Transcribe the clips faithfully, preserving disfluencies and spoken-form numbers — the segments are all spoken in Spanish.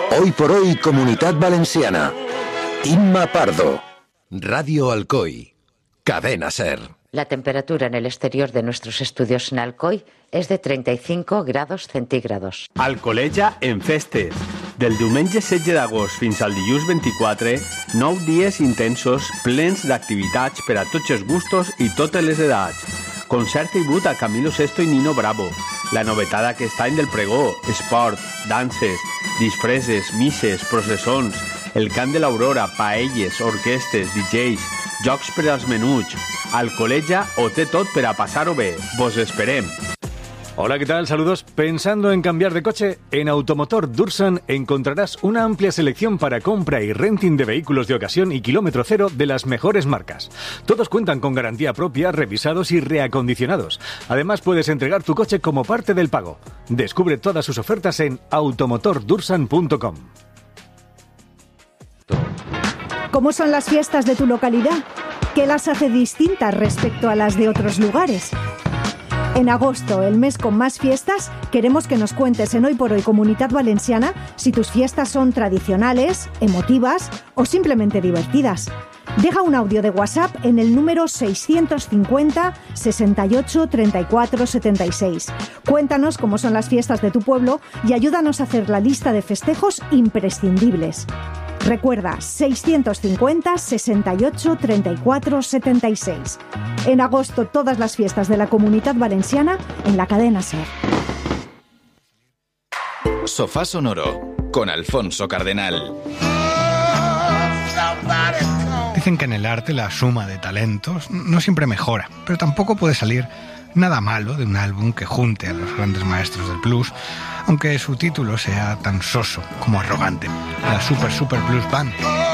Hoy por hoy, Comunitat Valenciana. Imma Pardo. Radio Alcoy. Cadena SER. La temperatura en el exterior de nuestros estudios en Alcoy és de trenta i cinc grados centígrados. Alcoleja en festes. Del diumenge setze d'agost fins al dilluns vint-i-quatre, nou dies intensos plens d'activitats per a tots els gustos i totes les edats. Concert i but a Camilo Sesto i Nino Bravo. La novetada aquest any del pregó, esport, danses, disfresses, misses, processons, el cant de l'Aurora, paelles, orquestes, D Js, jocs per als menuts. Alcoleja ho té tot per a passar-ho bé. Vos esperem. Hola, ¿qué tal? Saludos. ¿Pensando en cambiar de coche? En Automotor Dursan encontrarás una amplia selección para compra y renting de vehículos de ocasión y kilómetro cero de las mejores marcas. Todos cuentan con garantía propia, revisados y reacondicionados. Además, puedes entregar tu coche como parte del pago. Descubre todas sus ofertas en automotor dursan punto com. ¿Cómo son las fiestas de tu localidad? ¿Qué las hace distintas respecto a las de otros lugares? En agosto, el mes con más fiestas, queremos que nos cuentes en Hoy por Hoy Comunitat Valenciana si tus fiestas son tradicionales, emotivas o simplemente divertidas. Deja un audio de WhatsApp en el número seiscientos cincuenta, sesenta y ocho, treinta y cuatro, setenta y seis. Cuéntanos cómo son las fiestas de tu pueblo y ayúdanos a hacer la lista de festejos imprescindibles. Recuerda, seiscientos cincuenta, sesenta y ocho, treinta y cuatro, setenta y seis. En agosto, todas las fiestas de la Comunitat Valenciana en la cadena SER. Sofá Sonoro, con Alfonso Cardenal. Dicen que en el arte la suma de talentos no siempre mejora, pero tampoco puede salir nada malo de un álbum que junte a los grandes maestros del blues, aunque su título sea tan soso como arrogante, la Super Super Blues Band.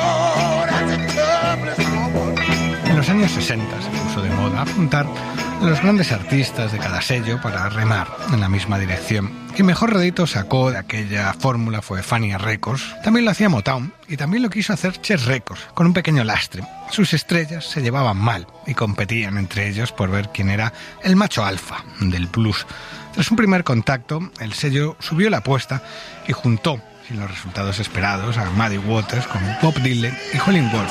En los años sesenta se puso de moda juntar a los grandes artistas de cada sello para remar en la misma dirección. Y mejor rédito sacó de aquella fórmula fue Fania Records. También lo hacía Motown y también lo quiso hacer Chess Records, con un pequeño lastre. Sus estrellas se llevaban mal y competían entre ellos por ver quién era el macho alfa del blues. Tras un primer contacto, el sello subió la apuesta y juntó, sin los resultados esperados, a Muddy Waters con Bob Dylan y Howlin' Wolf.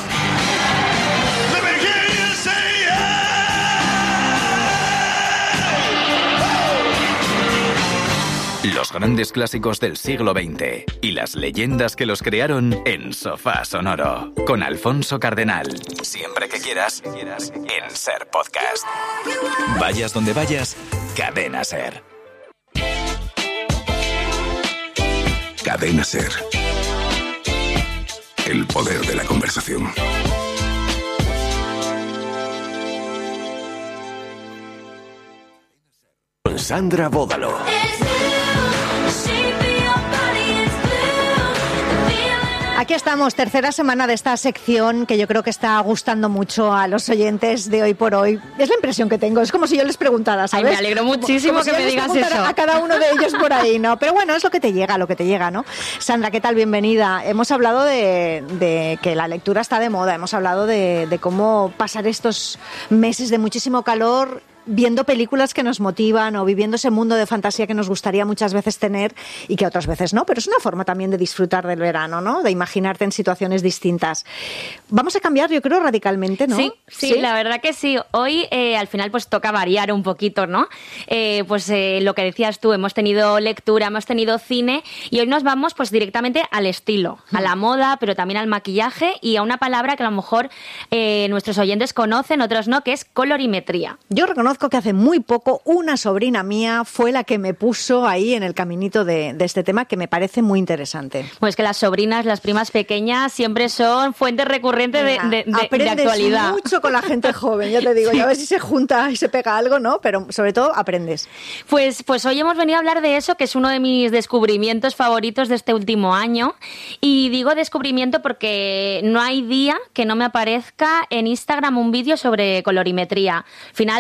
Los grandes clásicos del siglo veinte y las leyendas que los crearon en Sofá Sonoro, con Alfonso Cardenal. Siempre que quieras, en SER Podcast. Vayas donde vayas, Cadena SER. Cadena SER. El poder de la conversación. Con Sandra Bódalo. Aquí estamos, tercera semana de esta sección que yo creo que está gustando mucho a los oyentes de Hoy por Hoy. Es la impresión que tengo, es como si yo les preguntara, ¿sabes? Ay, me alegro muchísimo como, como que si me digas eso. A cada uno de ellos por ahí, ¿no? Pero bueno, es lo que te llega, lo que te llega, ¿no? Sandra, ¿qué tal? Bienvenida. Hemos hablado de, de que la lectura está de moda, hemos hablado de, de cómo pasar estos meses de muchísimo calor viendo películas que nos motivan o viviendo ese mundo de fantasía que nos gustaría muchas veces tener y que otras veces no, pero es una forma también de disfrutar del verano, ¿no? De imaginarte en situaciones distintas. Vamos a cambiar, yo creo, radicalmente, ¿no? Sí, sí, ¿Sí? La verdad que sí. Hoy eh, al final pues toca variar un poquito, ¿no? Eh, pues eh, lo que decías tú, hemos tenido lectura, hemos tenido cine y hoy nos vamos pues directamente al estilo, a la moda, pero también al maquillaje y a una palabra que a lo mejor eh, nuestros oyentes conocen, otros no, que es colorimetría. Yo reconozco que hace muy poco una sobrina mía fue la que me puso ahí en el caminito de, de este tema, que me parece muy interesante. Pues que las sobrinas, las primas pequeñas siempre son fuente recurrente de, de, de, de actualidad. Mucho con la gente joven, ya te digo, sí. Ya a ver si se junta y se pega algo, ¿no? Pero sobre todo aprendes. Pues, pues hoy hemos venido a hablar de eso, que es uno de mis descubrimientos favoritos de este último año. Y digo descubrimiento porque no hay día que no me aparezca en Instagram un vídeo sobre colorimetría. Al final, eh,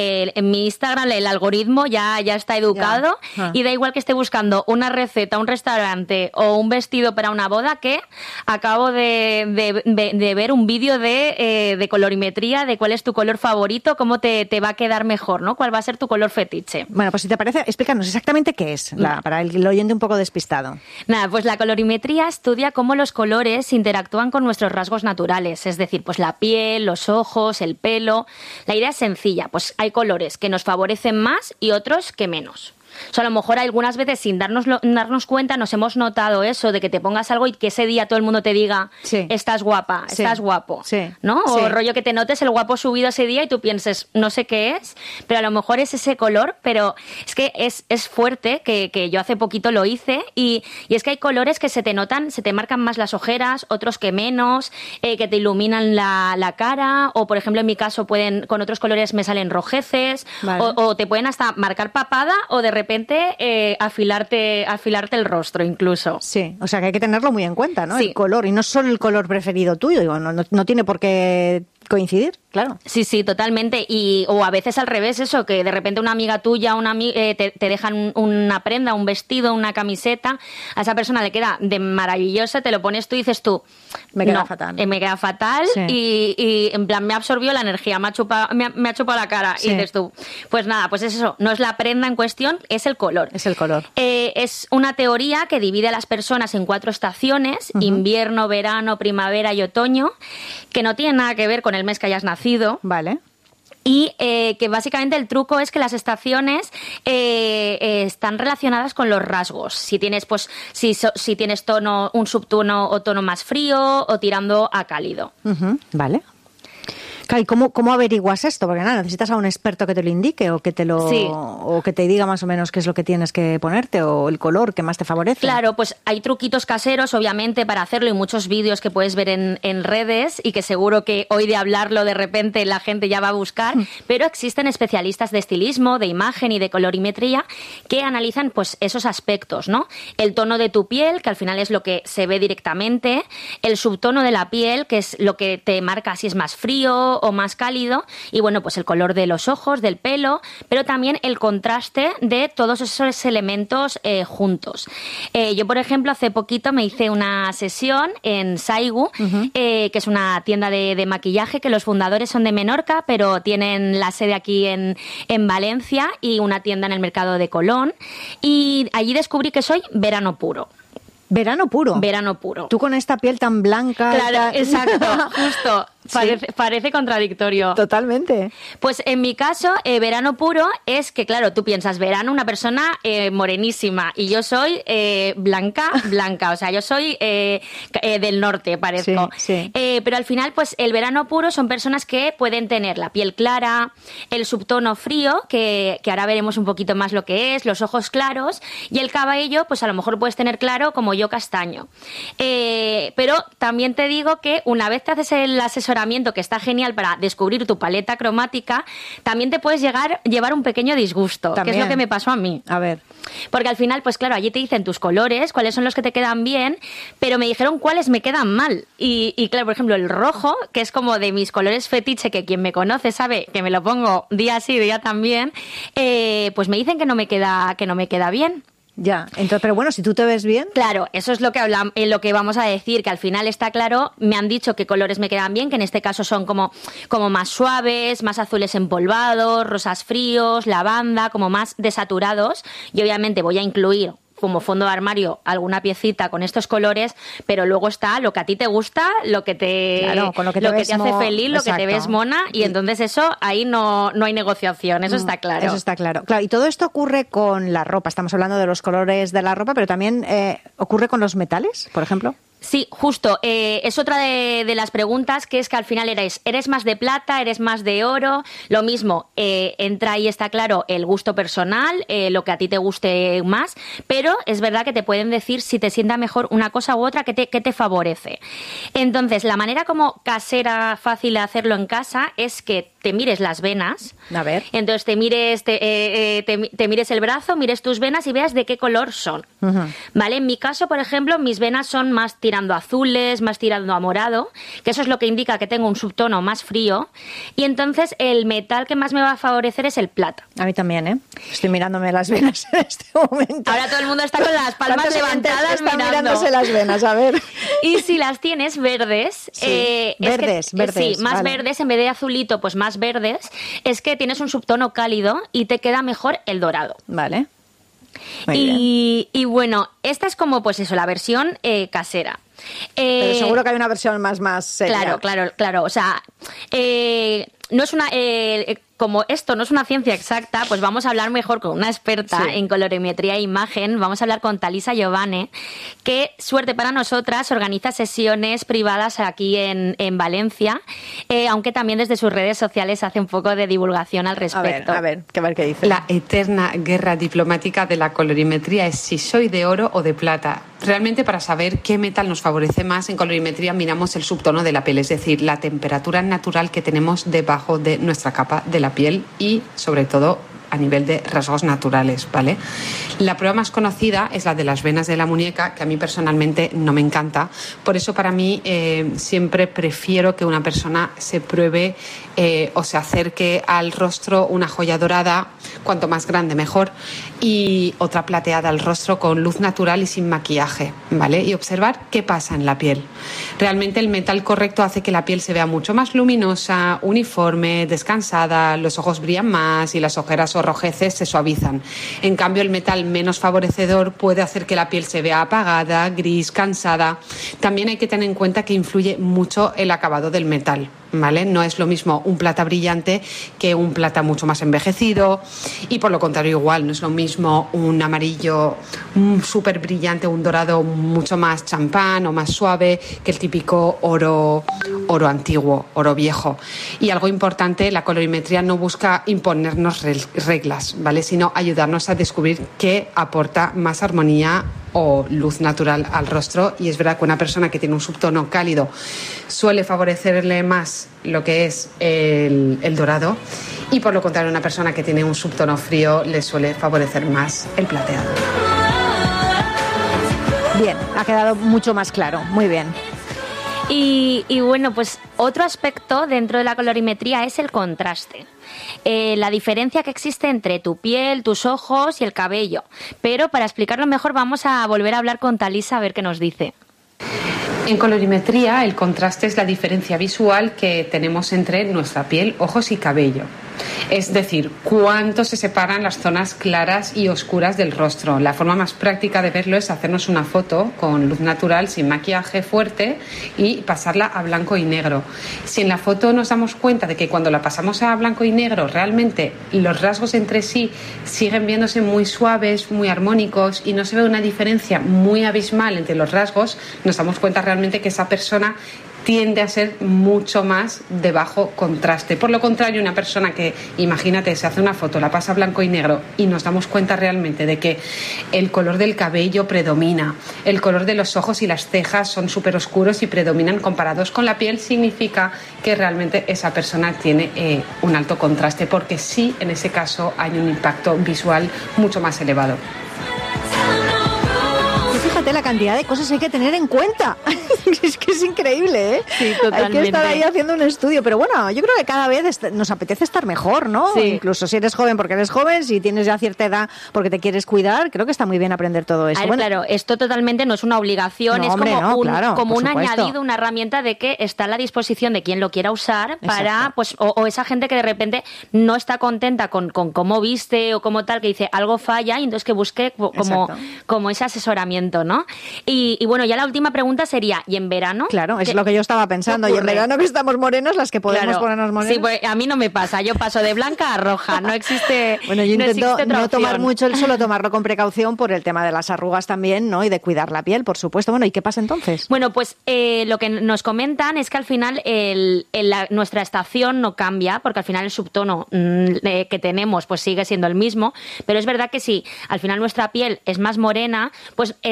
eh, en mi Instagram el algoritmo ya, ya está educado Ya. y da igual que esté buscando una receta, un restaurante o un vestido para una boda, que acabo de, de, de, de ver un vídeo de, eh, de colorimetría, de cuál es tu color favorito, cómo te, te va a quedar mejor, ¿no? Cuál va a ser tu color fetiche. Bueno, pues si te parece, explícanos exactamente qué es, la, para el, el oyente un poco despistado. Nada, pues la colorimetría estudia cómo los colores interactúan con nuestros rasgos naturales, es decir, pues la piel, los ojos, el pelo. La idea es sencilla, pues hay colores que nos favorecen más y otros que menos. O sea, a lo mejor algunas veces sin darnos, darnos cuenta nos hemos notado eso, de que te pongas algo y que ese día todo el mundo te diga, Sí. estás guapa, Sí. estás guapo, Sí. ¿no? O Sí. rollo que te notes el guapo subido ese día y tú pienses, no sé qué es, pero a lo mejor es ese color, pero es que es, es fuerte, que, que yo hace poquito lo hice, y, y es que hay colores que se te notan, se te marcan más las ojeras, otros que menos, eh, que te iluminan la, la cara, o por ejemplo en mi caso pueden, con otros colores me salen rojeces, Vale. o, o te pueden hasta marcar papada, o de repente eh, afilarte, afilarte el rostro incluso. Sí, o sea que hay que tenerlo muy en cuenta, ¿no? Sí. El color, y no solo el color preferido tuyo, digo, no, no, no tiene por qué coincidir, claro. Sí, sí, totalmente. Y, o a veces al revés, eso, que de repente una amiga tuya, una ami- eh, te, te dejan una prenda, un vestido, una camiseta, a esa persona le queda de maravillosa, te lo pones tú y dices tú, Me queda no, fatal. eh, me queda fatal, Sí. y, y en plan me absorbió la energía, me ha chupado, me ha, me ha chupado la cara. Sí. Y dices tú, pues nada, pues es eso, no es la prenda en cuestión, es el color. Es el color. Eh, es una teoría que divide a las personas en cuatro estaciones, Ujú. invierno, verano, primavera y otoño, que no tienen nada que ver con el mes que hayas nacido. Vale. Y eh, que básicamente el truco es que las estaciones eh, eh, están relacionadas con los rasgos. Si tienes, pues, si, so- si tienes tono, un subtono o tono más frío o tirando a cálido. Ujú, vale. Claro, ¿y cómo, cómo averiguas esto? Porque nada, necesitas a un experto que te lo indique o que te lo Sí. o que te diga más o menos qué es lo que tienes que ponerte o el color que más te favorece. Claro, pues hay truquitos caseros, obviamente, para hacerlo, y muchos vídeos que puedes ver en, en redes, y que seguro que hoy de hablarlo de repente la gente ya va a buscar, pero existen especialistas de estilismo, de imagen y de colorimetría que analizan pues esos aspectos, ¿no? El tono de tu piel, que al final es lo que se ve directamente, el subtono de la piel, que es lo que te marca si es más frío o más cálido, y bueno, pues el color de los ojos, del pelo, pero también el contraste de todos esos elementos eh, juntos. Eh, yo, por ejemplo, hace poquito me hice una sesión en Saigu, eh, que es una tienda de, de maquillaje, que los fundadores son de Menorca, pero tienen la sede aquí en, en Valencia y una tienda en el mercado de Colón, y allí descubrí que soy verano puro. Verano puro. Verano puro. Tú con esta piel tan blanca. Claro, tan- exacto, justo. Parece, parece contradictorio. Totalmente. Pues en mi caso, eh, verano puro es que, claro, tú piensas verano, una persona eh, morenísima, y yo soy eh, blanca, blanca, o sea, yo soy eh, eh, del norte, parezco. Sí, sí. Eh, pero al final, pues el verano puro son personas que pueden tener la piel clara, el subtono frío, que, que ahora veremos un poquito más lo que es, los ojos claros, y el cabello, pues a lo mejor puedes tener claro como yo, castaño. Eh, pero también te digo que una vez te haces el asesoramiento, que está genial para descubrir tu paleta cromática, también te puedes llegar, llevar un pequeño disgusto, que es También. lo que me pasó a mí. A ver. Porque al final, pues claro, allí te dicen tus colores, cuáles son los que te quedan bien, pero me dijeron cuáles me quedan mal. Y, y claro, por ejemplo, el rojo, que es como de mis colores fetiche, que quien me conoce sabe que me lo pongo día sí, día también, eh, pues me dicen que no me queda, que no me queda bien. Ya, entonces, pero bueno, si tú te ves bien. Claro, eso es lo que hablam- eh, lo que vamos a decir, que al final está claro, me han dicho qué colores me quedan bien, que en este caso son como, como más suaves, más azules empolvados, rosas fríos, lavanda, como más desaturados, y obviamente voy a incluir como fondo de armario alguna piecita con estos colores, pero luego está lo que a ti te gusta, lo que te, Claro, con lo que te ves hace mo- feliz, lo que te Exacto. ves mona, y entonces eso, ahí no, no hay negociación, eso está claro. Eso está claro. Claro, y todo esto ocurre con la ropa. Estamos hablando de los colores de la ropa, pero también eh, ocurre con los metales, por ejemplo. Sí, justo. Eh, es otra de, de las preguntas, que es que al final eres, eres más de plata, eres más de oro. Lo mismo, eh, entra ahí, está claro, el gusto personal, eh, lo que a ti te guste más, pero es verdad que te pueden decir si te sienta mejor una cosa u otra que te, que te favorece. Entonces, la manera como casera, fácil de hacerlo en casa, es que te mires las venas. A ver. Entonces te mires, te, eh, eh, te, te mires el brazo, mires tus venas y veas de qué color son. Ujú. ¿Vale? En mi caso, por ejemplo, mis venas son más tirando a azules, más tirando a morado, que eso es lo que indica que tengo un subtono más frío. Y entonces el metal que más me va a favorecer es el plata. A mí también, ¿eh? Estoy mirándome las venas en este momento. Ahora todo el mundo está con las palmas levantadas está mirando. mirándose las venas, a ver. Y si las tienes verdes... Sí, eh, verdes, es que, verdes. Sí, más vale. verdes, en vez de azulito, pues más verdes, es que tienes un subtono cálido y te queda mejor el dorado. Vale. Muy Y, y bueno, esta es como, pues eso, la versión eh, casera. Eh, Pero seguro que hay una versión más, más seria. Claro, claro, claro. O sea, eh, no es una... Eh, como esto no es una ciencia exacta, pues vamos a hablar mejor con una experta Sí. en colorimetría e imagen. Vamos a hablar con Talisa Giovane, que, suerte para nosotras, organiza sesiones privadas aquí en, en Valencia, eh, aunque también desde sus redes sociales hace un poco de divulgación al A ver, respecto. a ver, que ver qué dice. La eterna guerra diplomática de la colorimetría es si soy de oro o de plata. Realmente, para saber qué metal nos favorece más, en colorimetría miramos el subtono de la piel, es decir, la temperatura natural que tenemos debajo de nuestra capa de la piel y, sobre todo, a nivel de rasgos naturales, ¿vale? La prueba más conocida es la de las venas de la muñeca, que a mí personalmente no me encanta. Por eso, para mí, eh, siempre prefiero que una persona se pruebe eh, o se acerque al rostro una joya dorada, cuanto más grande mejor, y otra plateada al rostro con luz natural y sin maquillaje, ¿vale? Y observar qué pasa en la piel. Realmente el metal correcto hace que la piel se vea mucho más luminosa, uniforme, descansada, los ojos brillan más y las ojeras o rojeces se suavizan. En cambio, el metal menos favorecedor puede hacer que la piel se vea apagada, gris, cansada. También hay que tener en cuenta que influye mucho el acabado del metal, ¿vale? No es lo mismo un plata brillante que un plata mucho más envejecido, y por lo contrario igual, no es lo mismo un amarillo súper brillante, un dorado mucho más champán o más suave que el típico oro, oro antiguo, oro viejo. Y algo importante, la colorimetría no busca imponernos reglas, ¿vale? Sino ayudarnos a descubrir qué aporta más armonía o luz natural al rostro. Y es verdad que una persona que tiene un subtono cálido suele favorecerle más lo que es el, el dorado, y por lo contrario una persona que tiene un subtono frío le suele favorecer más el plateado. Bien, ha quedado mucho más claro. Muy bien. Y, y bueno, pues otro aspecto dentro de la colorimetría es el contraste. Eh, la diferencia que existe entre tu piel, tus ojos y el cabello. Pero para explicarlo mejor vamos a volver a hablar con Talisa a ver qué nos dice. En colorimetría, el contraste es la diferencia visual que tenemos entre nuestra piel, ojos y cabello. Es decir, cuánto se separan las zonas claras y oscuras del rostro. La forma más práctica de verlo es hacernos una foto con luz natural, sin maquillaje fuerte, y pasarla a blanco y negro. Si en la foto nos damos cuenta de que cuando la pasamos a blanco y negro, realmente los rasgos entre sí siguen viéndose muy suaves, muy armónicos, y no se ve una diferencia muy abismal entre los rasgos, nos damos cuenta realmente que esa persona tiende a ser mucho más de bajo contraste. Por lo contrario, una persona que, imagínate, se hace una foto, la pasa a blanco y negro y nos damos cuenta realmente de que el color del cabello predomina, el color de los ojos y las cejas son súper oscuros y predominan comparados con la piel, significa que realmente esa persona tiene eh, un alto contraste, porque sí, en ese caso hay un impacto visual mucho más elevado. Fíjate la cantidad de cosas que hay que tener en cuenta. Es que es increíble, ¿eh? Sí, Hay que estar ahí haciendo un estudio. Pero bueno, yo creo que cada vez est- nos apetece estar mejor, ¿no? Sí. Incluso si eres joven porque eres joven, si tienes ya cierta edad porque te quieres cuidar, creo que está muy bien aprender todo eso. A ver, Bueno, claro, esto totalmente no es una obligación, No, es hombre, como no, un, claro, como por un supuesto. añadido, una herramienta de que está a la disposición de quien lo quiera usar para, Exacto. pues, o, o esa gente que de repente no está contenta con, con cómo viste o como tal, que dice algo falla, y entonces que busque co- como, Exacto. como ese asesoramiento, ¿no? Y, y bueno, ya la última pregunta sería, ¿y en verano? claro, es ¿Qué- lo que yo estaba pensando. qué Y en ocurre? verano que estamos morenos, las que podemos Claro. ponernos morenos. Sí, pues a mí no me pasa, yo paso de blanca a roja, no existe. Bueno, yo no intento existe otra no tomar opción. mucho el sol, tomarlo con precaución por el tema de las arrugas también, ¿no? Y de cuidar la piel, por supuesto. Bueno, ¿y qué pasa entonces? Bueno, pues eh, lo que nos comentan es que al final el, el- la- nuestra estación no cambia, porque al final el subtono mm, eh, que tenemos pues sigue siendo el mismo, pero es verdad que si al final nuestra piel es más morena, pues en ese,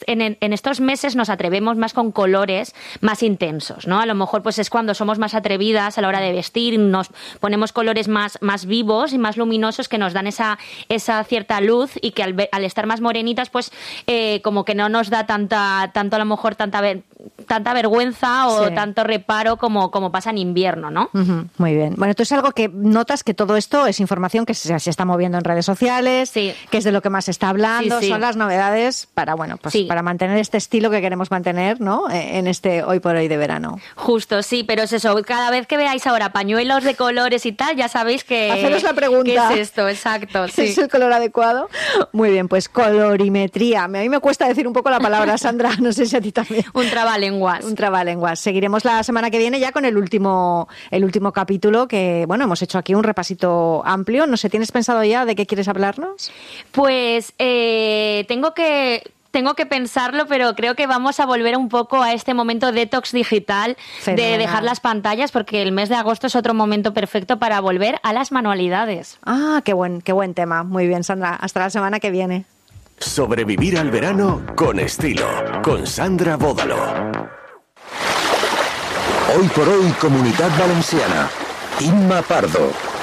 en, en estos meses nos atrevemos más con colores más intensos, ¿no? A lo mejor pues es cuando somos más atrevidas a la hora de vestir, nos ponemos colores más, más vivos y más luminosos que nos dan esa, esa cierta luz y que al, al estar más morenitas pues eh, como que no nos da tanta, tanto a lo mejor tanta, ver, tanta vergüenza o Sí. tanto reparo como, como pasa en invierno, ¿no? Ujú, muy bien. Bueno, tú es algo que notas que todo esto es información que se, se está moviendo en redes sociales, Sí. que es de lo que más se está hablando, Sí, sí. son las novedades para, bueno, pues Sí. para mantener este estilo que queremos mantener, ¿no? Eh, En este hoy por hoy de verano. Justo, sí, pero es eso, cada vez que veáis ahora pañuelos de colores y tal, ya sabéis que... Haceros la pregunta. ¿Qué es esto? Exacto, sí. ¿Es el color adecuado? Muy bien, pues colorimetría. A mí me cuesta decir un poco la palabra, Sandra, no sé si a ti también. Un trabalenguas. Un trabalenguas. Seguiremos la semana que viene ya con el último, el último capítulo que, bueno, hemos hecho aquí un repasito amplio. No sé, ¿tienes pensado ya de qué quieres hablarnos? Pues eh, tengo que... Tengo que pensarlo, pero creo que vamos a volver un poco a este momento detox digital Fenomenal. de dejar las pantallas, porque el mes de agosto es otro momento perfecto para volver a las manualidades. Ah, qué buen, qué buen tema. Muy bien, Sandra. Hasta la semana que viene. Sobrevivir al verano con estilo, con Sandra Bódalo. Hoy por hoy, Comunidad Valenciana. Inma Pardo.